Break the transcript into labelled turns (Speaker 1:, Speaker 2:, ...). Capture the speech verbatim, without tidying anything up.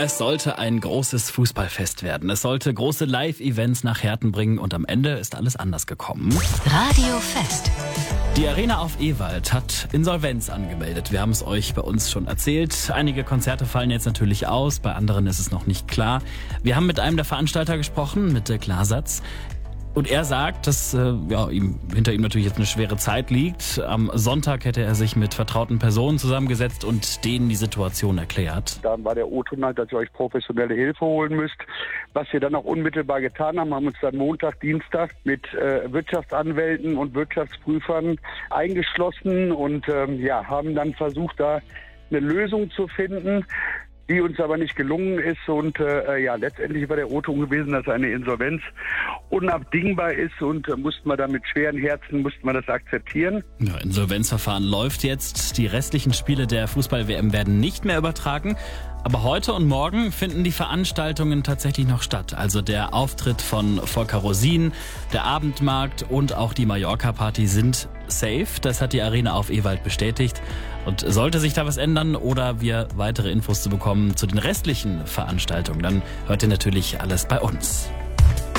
Speaker 1: Es sollte ein großes Fußballfest werden. Es sollte große Live-Events nach Herten bringen und am Ende ist alles anders gekommen.
Speaker 2: Radio Fest.
Speaker 1: Die Arena auf Ewald hat Insolvenz angemeldet. Wir haben es euch bei uns schon erzählt. Einige Konzerte fallen jetzt natürlich aus, bei anderen ist es noch nicht klar. Wir haben mit einem der Veranstalter gesprochen, mit Dirk Lasatz. Und er sagt, dass äh, ja, ihm, hinter ihm natürlich jetzt eine schwere Zeit liegt. Am Sonntag hätte er sich mit vertrauten Personen zusammengesetzt und denen die Situation erklärt.
Speaker 3: Dann war der O-Ton halt, dass ihr euch professionelle Hilfe holen müsst. Was wir dann auch unmittelbar getan haben, haben uns dann Montag, Dienstag mit äh, Wirtschaftsanwälten und Wirtschaftsprüfern eingeschlossen und ähm, ja, haben dann versucht, da eine Lösung zu finden, die uns aber nicht gelungen ist. Und äh, ja, letztendlich war der O-Ton gewesen, dass eine Insolvenz unabdingbar ist und äh, mussten wir dann mit schweren Herzen, mussten wir das akzeptieren.
Speaker 1: Ja, Insolvenzverfahren läuft jetzt. Die restlichen Spiele der Fußball-W M werden nicht mehr übertragen. Aber heute und morgen finden die Veranstaltungen tatsächlich noch statt. Also der Auftritt von Volker Rosin, der Abendmarkt und auch die Mallorca-Party sind safe. Das hat die Arena auf Ewald bestätigt. Und sollte sich da was ändern oder wir weitere Infos zu bekommen zu den restlichen Veranstaltungen, dann hört ihr natürlich alles bei uns.